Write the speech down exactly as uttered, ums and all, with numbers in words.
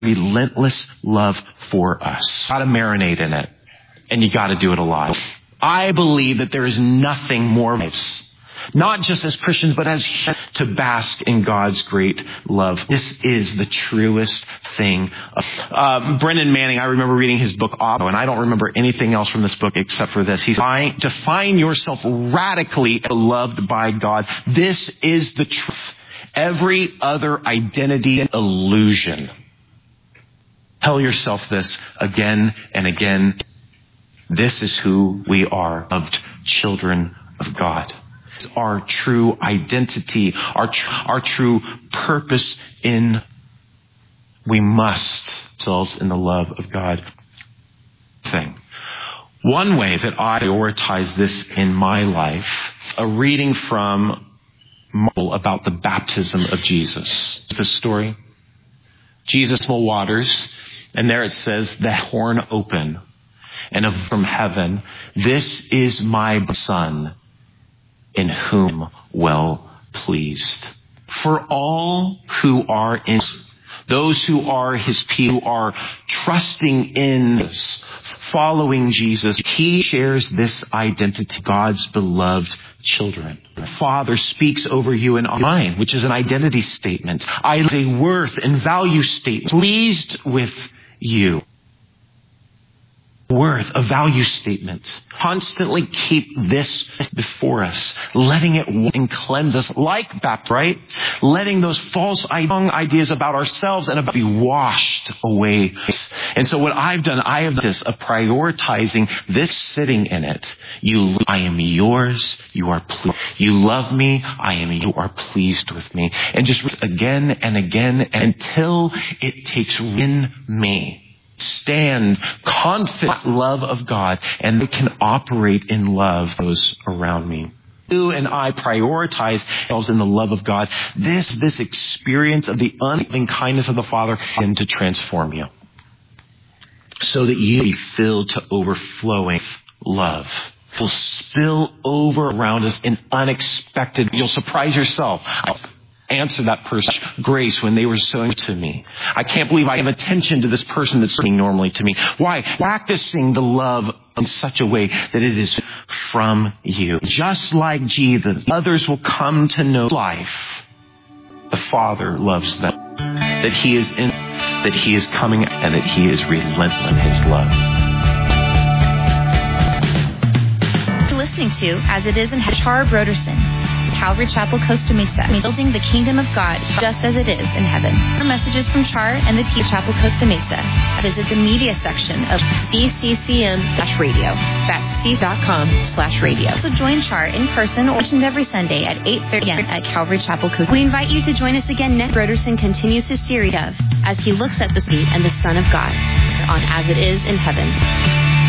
relentless love for us. Got to marinate in it. And you got to do it a lot. I believe that there is nothing more lives, not just as Christians, but as to bask in God's great love. This is the truest thing. Uh, Brennan Manning, I remember reading his book, Otto, and I don't remember anything else from this book except for this. He's saying, define yourself radically loved by God. This is the truth. Every other identity illusion. Tell yourself this again and again. This is who we are, loved children of God. Our true identity, our tr- our true purpose in, we must ourselves in the love of God. Thing. One way that I prioritize this in my life, a reading from Marvel about the baptism of Jesus. The story, Jesus small waters, and there it says the horn open, and from heaven, this is my son, in whom well pleased. For all who are in, those who are his people, who are trusting in this, following Jesus, he shares this identity, God's beloved children. The Father speaks over you and mine, which is an identity statement. I is a worth and value statement. Pleased with you. Worth, a value statement. Constantly keep this before us, letting it and cleanse us like baptism, right? Letting those false ideas about ourselves and about be washed away. And so what I've done, I have this of prioritizing this, sitting in it. You, I am yours. You are pleased. You love me. I am. You are pleased with me. And just again and again until it takes in me. Stand confident love of God, and they can operate in love those around me. You and I prioritize ourselves in the love of God. This this experience of the unending kindness of the Father and to transform you, so that you be filled to overflowing love. Will spill over around us in unexpected. You'll surprise yourself. I'll answer that person grace when they were sowing to me. I can't believe I have attention to this person that's speaking normally to me. Why? Practicing the love in such a way that it is from you. Just like Jesus, others will come to know life. The Father loves them. That he is in, that he is coming, and that he is relentless in his love. Listening to As It Is in Char Broderson, Calvary Chapel, Costa Mesa, building the kingdom of God just as it is in heaven. For messages from Char and the T Chapel, Costa Mesa, visit the media section of C C C M slash radio. That's c.com slash radio. So join Char in person or each and every Sunday at eight thirty a.m. at Calvary Chapel, Costa. We invite you to join us again next. Broderson continues his series of As He Looks at the Sea and the Son of God on As It Is in Heaven.